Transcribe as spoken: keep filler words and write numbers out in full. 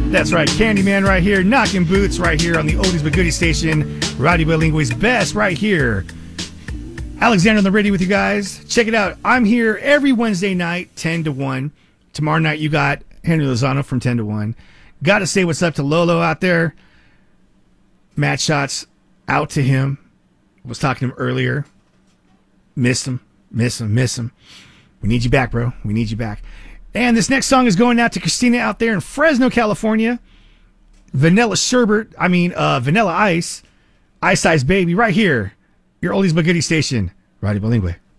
That's right, Candyman right here, knocking boots right here on the Oldies But Goodies station. Radio Bilingue's best right here. Alexander on the radio with you guys. Check it out. I'm here every Wednesday night, ten to one. Tomorrow night you got Henry Lozano from ten to one. Got to say what's up to Lolo out there. Matt Shots out to him. Was talking to him earlier. Missed him. Miss him. Miss him. We need you back, bro. We need you back. And this next song is going out to Christina out there in Fresno, California. Vanilla Sherbet, I mean, uh, Vanilla Ice, Ice Ice Baby, right here. Your Oldies But Goodies station, Radio Bilingue.